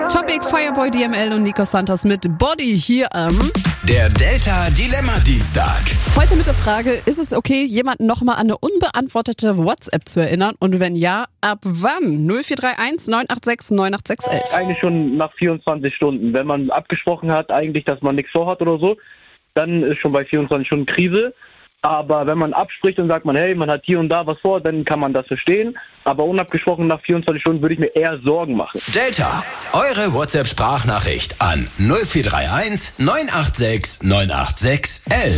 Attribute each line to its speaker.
Speaker 1: Topic Fireboy DML und Nico Santos mit Body hier am
Speaker 2: Der Delta Dilemma Dienstag.
Speaker 1: Heute mit der Frage, ist es okay, jemanden nochmal an eine unbeantwortete WhatsApp zu erinnern? Und wenn ja, ab wann? 0431 986 98611.
Speaker 3: Eigentlich schon nach 24 Stunden. Wenn man abgesprochen hat, eigentlich, dass man nichts vorhat oder so, dann ist schon bei 24 Stunden Krise. Aber wenn man abspricht und sagt man, hey, man hat hier und da was vor, dann kann man das verstehen. Aber unabgesprochen nach 24 Stunden würde ich mir eher Sorgen machen.
Speaker 2: Delta, eure WhatsApp-Sprachnachricht an 0431 986 986 11.